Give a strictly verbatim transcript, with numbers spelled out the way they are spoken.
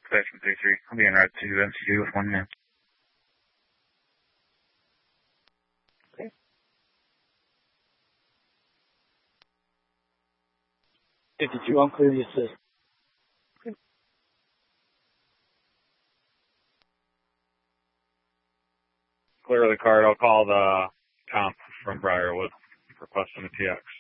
Station three three. I'll be en route to M C two with one man. Okay. fifty-two on clear the assist. Okay. Clear the card. I'll call the comp from Briarwood requesting a T X.